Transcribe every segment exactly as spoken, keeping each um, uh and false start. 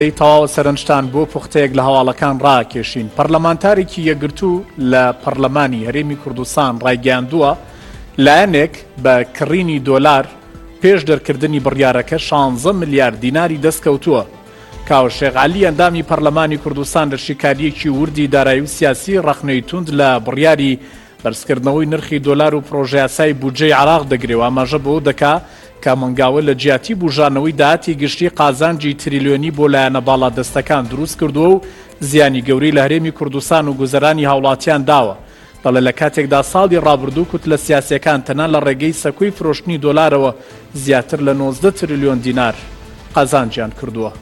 تەواو سەرنجتان بۆ پوختەیەک لە هەواڵەکان ڕاکێشین. پەرلەمانتارێکی یەکگرتوو لە پەرلەمانی هەرێمی کوردستان ڕایگەیاندووە لایەنێک بە کڕینی دۆلار پێش دەرکردنی بڕیارەکە شانزە ملیار دیناری دەستکەوتووە. کاوە شێخ عەلی ئەندامی پەرلەمانی کوردستان لە شیکاریەکی وردی دارایی و سیاسی ڕەخنەی توند لە بڕیاری بەرزکردنەوەی نرخی دۆلار و پرۆژە یاسای بودجەی عێراق دەگرێت. ئاماژە بەوە دەکا کە مەنگاوە لە جیاتی بژانەوەی داهاتی گشتی قازانجی تریلیۆنی بۆ لایەنە باڵادەستەکان دروست کردووە و زیانی گەورەی لە هەرێمی کوردستان و گوزەرانی هاوڵاتیان داوە. بەڵێ لە کاتێکدا ساڵی ڕابردوو کوتلە سیاسیەکان تەنان لە ڕێگەی سەکۆی فرۆشتنی دۆلارەوە زیاتر لە نۆزدە تریلیۆن دینار قازانجیان کردووە.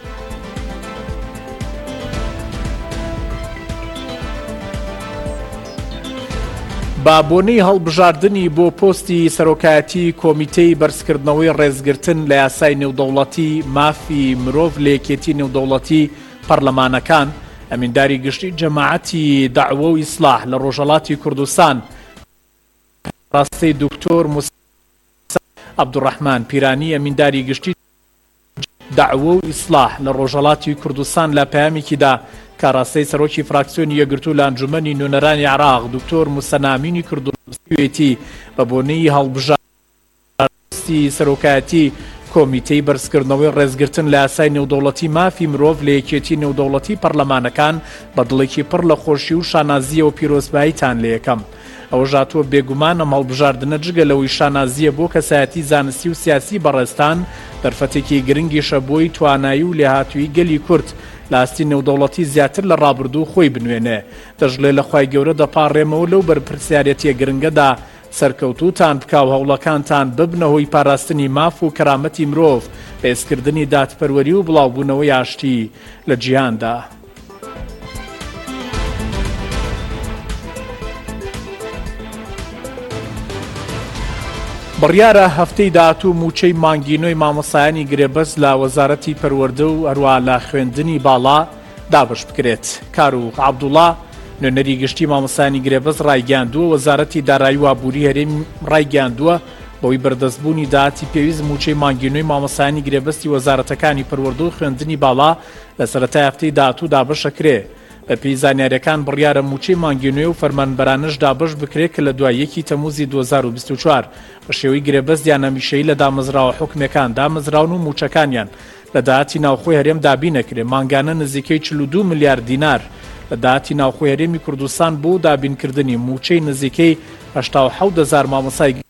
با بۆنەی هەڵبژاردننی بۆ پۆستی سەرۆکایەتی کۆمیتەی بەرزکردنەوەی ڕێزگرتن لە یاسای نێودەوڵەتی مافی مرۆڤ لە یەکێتی نێودەوڵەتی پەرلەمانەکان ئەمینداری گشتی جەماعەتی داعوە و ئیسلاح لە ڕۆژهەڵاتی کوردستان ڕاستەی دکتۆر موسا عەبدوڕەحمان پیرانی ئەمینداری گشتی داعوە و ئیسلاح لە ڕۆژهەڵاتی کوردستان لە پەیامێکیدا کە ڕاستەی سەرۆکی فراکسیۆنی یەکگرتوو لە ئەنجومەنی نوێنەرانی عێراق دکتۆر موسەنامینی کردووەتی بە بۆنەی هەڵبژاردنی سەرۆکایەتی کۆمیتەی بەرزکردنەوەی ڕێزگرتن لە یاسای نێودەوڵەتی مافی مرۆڤ لە یەکێتی نێودەوڵەتی پەرلەمانەکان بە دڵێکی پڕ لە خۆشی و شانازیە و پیرۆزباییتان لە یەکەم. ئەوە ژاتووە بێگومان ئەم هەڵبژاردنە جگە لەوەی شانازیە بۆ کەسایەتی زانستی و سیاسی بەڕێستان دەرفەتێکی گرنگیشە بۆی توانایی و لێهاتووی گەلی کورد لاستی نێودەوڵەتی زیاتر لە ڕابردوو خۆی بنوێنێ. دەژڵێ لە خوای گەورە دەپاڕێمەوە لەو بەرپرسیارەتیە گرنگەدا سەرکەوتوتان بکا و هەوڵەکانتان ببنەهۆی پاراستنی ماف و کەرامەتی مرۆڤ پێسکردنی دادپەروەری و بڵاوبوونەوەی ئاشتی لە جیهاندا. بڕیارە هەفتەی داهاتوو موچەی مانگینۆی مامۆسایانی گرێبەست لە وەزارەتی پەروەردە و هەروە لە خوێندنی باڵا دابش بکرێت. کاروخ عەبدوڵڵا نوێنەری گشتی مامۆسایانی گرێبەست ڕایگەیاندووە وەزارەتی دارایی و ئابووری هەرێم ڕایگەیاندووە بەوەی بەردەستبوونی داهاتی پێویست موچەی مانگینۆی مامۆسایانی گرێبەستی وەزارەتەکانی پەروەردە و خوێندنی باڵا لە سەرەتای هەفتەی داهاتوو دابشەکرێ. بە پێی زانیاریەکان بڕیارە موچەی مانگینۆی و فەرمانبەرانەش دابش بکرێت کە لە دوای یەکی تەموزی دوو هەزار و بیست و چوار بە شێوەی گرێبەست یان هەمیشەیی لە دامەزراوە حکومەکان دامەزراون و موچەکانیان لە داهاتی ناوخۆی هەرێم دابین نەکرێ. مانگانە نزیکەی چل و دوو ملیار دینار لە داهاتی ناوخۆی هەرێمی کوردستان بۆ دابینکردنی موچەی نزیکەی هەشتا و حەوت هەزار مامۆسای